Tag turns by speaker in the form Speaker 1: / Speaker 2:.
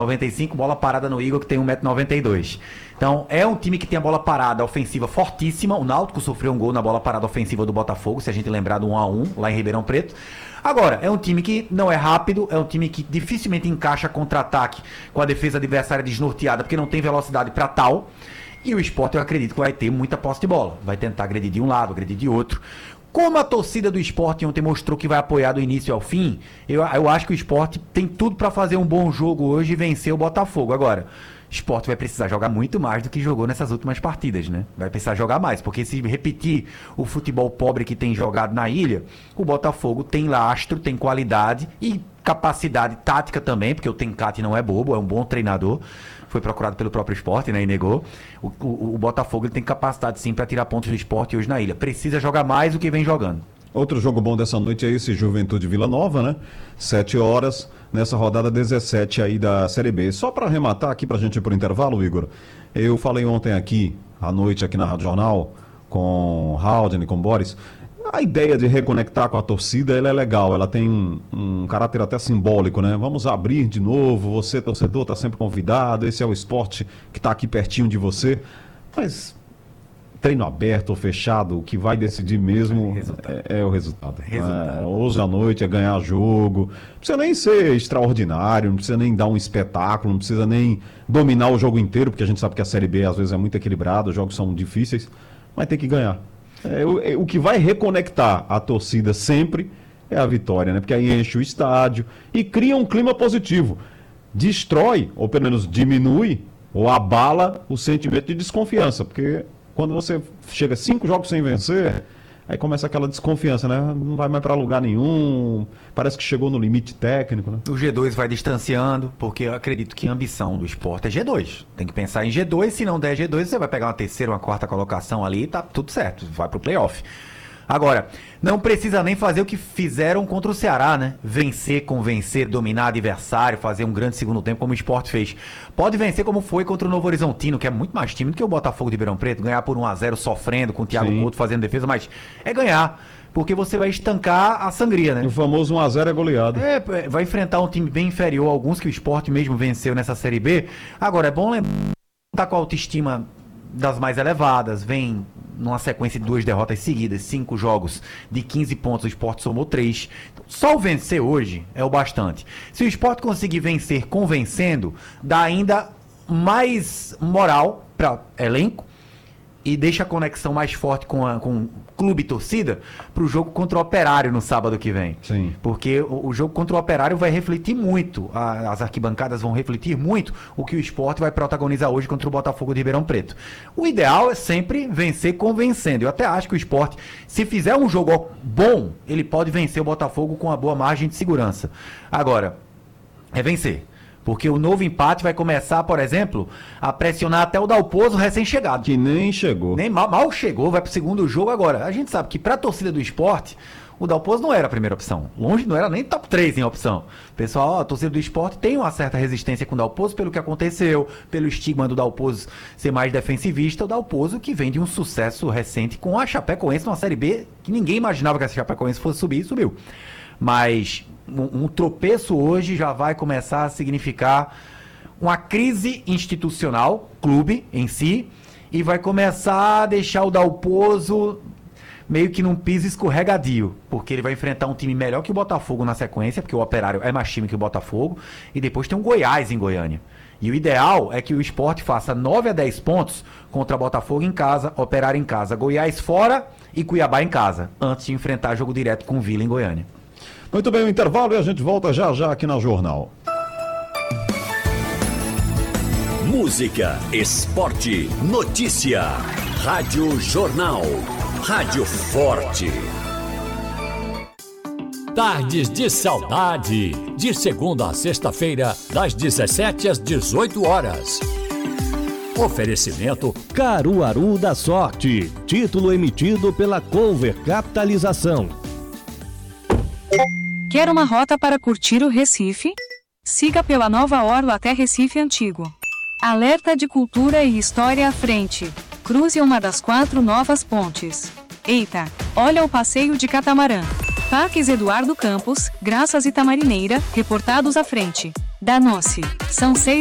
Speaker 1: 95, bola parada no Igor, que tem 1,92 m. Então, é um time que tem a bola parada ofensiva fortíssima. O Náutico sofreu um gol na bola parada ofensiva do Botafogo, se a gente lembrar do 1-1 lá em Ribeirão Preto. Agora, é um time que não é rápido, é um time que dificilmente encaixa contra-ataque com a defesa adversária desnorteada, porque não tem velocidade para tal. E o Sport, eu acredito que vai ter muita posse de bola. Vai tentar agredir de um lado, agredir de outro. Como a torcida do Sport ontem mostrou que vai apoiar do início ao fim, eu acho que o Sport tem tudo para fazer um bom jogo hoje e vencer o Botafogo. Agora, o Sport vai precisar jogar muito mais do que jogou nessas últimas partidas, né? Vai precisar jogar mais, porque se repetir o futebol pobre que tem jogado na ilha, o Botafogo tem lastro, tem qualidade e capacidade tática também, porque o Tencate não é bobo, é um bom treinador. Foi procurado pelo próprio Sport, né, e negou. O Botafogo ele tem capacidade sim para tirar pontos do Sport hoje na ilha. Precisa jogar mais do que vem jogando.
Speaker 2: Outro jogo bom dessa noite é esse Juventude Vila Nova, né? 7 horas, nessa rodada 17 aí da Série B. Só para arrematar aqui pra gente ir pro intervalo, Igor, eu falei ontem aqui, à noite aqui na Rádio Jornal, com Haldane, com Boris. A ideia de reconectar com a torcida, ela é legal, ela tem um caráter até simbólico, né? Vamos abrir de novo, você, torcedor, está sempre convidado, esse é o esporte que está aqui pertinho de você. Mas treino aberto ou fechado, o que vai decidir mesmo é o resultado. Hoje à noite é ganhar jogo, não precisa nem ser extraordinário, não precisa nem dar um espetáculo, não precisa nem dominar o jogo inteiro, porque a gente sabe que a Série B às vezes é muito equilibrada, os jogos são difíceis, mas tem que ganhar. O que vai reconectar a torcida sempre é a vitória, né? Porque aí enche o estádio e cria um clima positivo. Destrói, ou pelo menos diminui, ou abala o sentimento de desconfiança. Porque quando você chega 5 jogos sem vencer, aí começa aquela desconfiança, né? Não vai mais para lugar nenhum, parece que chegou no limite técnico, né?
Speaker 1: O G2 vai distanciando, porque eu acredito que a ambição do Sport é G2. Tem que pensar em G2, se não der G2, você vai pegar uma terceira, uma quarta colocação ali e tá tudo certo, vai pro playoff. Agora, não precisa nem fazer o que fizeram contra o Ceará, né? Vencer, convencer, dominar adversário, fazer um grande segundo tempo como o Sport fez. Pode vencer como foi contra o Novo Horizontino, que é muito mais time do que o Botafogo de Ribeirão Preto, ganhar por 1-0 sofrendo, com o Thiago Couto fazendo defesa, mas é ganhar, porque você vai estancar a sangria, né?
Speaker 2: O famoso 1-0 é goleado.
Speaker 1: Vai enfrentar um time bem inferior a alguns que o Sport mesmo venceu nessa Série B. Agora, é bom lembrar que tá com a autoestima das mais elevadas, vem numa sequência de 2 derrotas seguidas, 5 jogos de 15 pontos, o Sport somou 3. Só o vencer hoje é o bastante. Se o Sport conseguir vencer convencendo, dá ainda mais moral para elenco e deixa a conexão mais forte com clube e torcida para o jogo contra o Operário no sábado que vem.
Speaker 2: Sim.
Speaker 1: Porque o jogo contra o Operário vai refletir muito, as arquibancadas vão refletir muito o que o Sport vai protagonizar hoje contra o Botafogo de Ribeirão Preto. O ideal é sempre vencer convencendo. Eu até acho que o Sport, se fizer um jogo bom, ele pode vencer o Botafogo com uma boa margem de segurança. Agora, é vencer. Porque o novo empate vai começar, por exemplo, a pressionar até o Dalpozo recém-chegado.
Speaker 2: Que nem chegou.
Speaker 1: Nem mal chegou, vai pro segundo jogo agora. A gente sabe que pra torcida do Sport, o Dalpozo não era a primeira opção. Longe não era nem top 3 em opção. Pessoal, a torcida do Sport tem uma certa resistência com o Dalpozo pelo que aconteceu, pelo estigma do Dalpozo ser mais defensivista. O Dalpozo que vem de um sucesso recente com a Chapecoense numa Série B que ninguém imaginava que a Chapecoense fosse subir e subiu. Mas um tropeço hoje já vai começar a significar uma crise institucional, clube em si, e vai começar a deixar o Dalpozo meio que num piso escorregadio, porque ele vai enfrentar um time melhor que o Botafogo na sequência, porque o Operário é mais time que o Botafogo, e depois tem um Goiás em Goiânia. E o ideal é que o Sport faça 9 a 10 pontos contra Botafogo em casa, Operário em casa, Goiás fora e Cuiabá em casa, antes de enfrentar jogo direto com o Vila em Goiânia.
Speaker 2: Muito bem, o intervalo e a gente volta já aqui na Jornal.
Speaker 3: Música, esporte, notícia. Rádio Jornal. Rádio Forte. Tardes de Saudade. De segunda a sexta-feira, das 17 às 18 horas. Oferecimento
Speaker 4: Caruaru da Sorte. Título emitido pela Cover Capitalização.
Speaker 5: Quer uma rota para curtir o Recife? Siga pela Nova Orla até Recife Antigo. Alerta de cultura e história à frente. Cruze uma das 4 novas pontes. Eita, olha o passeio de catamarã. Parques Eduardo Campos, Graças e Tamarineira, reportados à frente. Danou-se. São 6